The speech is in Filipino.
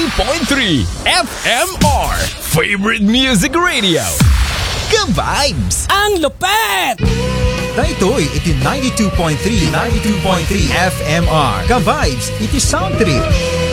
92.3 FMR Favorite Music Radio. Ka-vibes! Ang lupet! Daytoy iti 92.3 FMR. Ka-vibes iti Sound Trip.